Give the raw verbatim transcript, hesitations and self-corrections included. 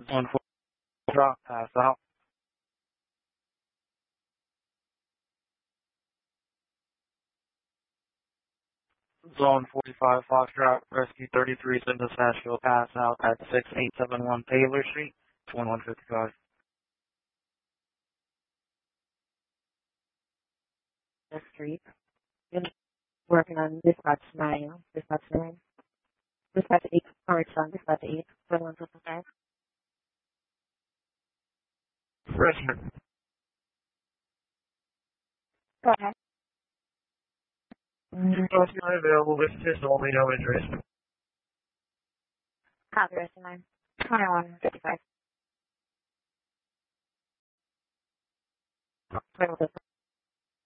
Zone four, drop, pass out. Zone forty-five, Foxtrot, Rescue thirty-three, send us Nashville, pass out at six eight seven one Taylor Street, twenty-one fifty-five. The street. You're working on dispatch nine, dispatch nine, dispatch eight, correction, dispatch eight, twenty-one fifty-five. Rescue. Go ahead. Two cars not available, with assist only, no interest. Copy, rescue nine, twenty-one fifty-five. twenty-one fifty-five.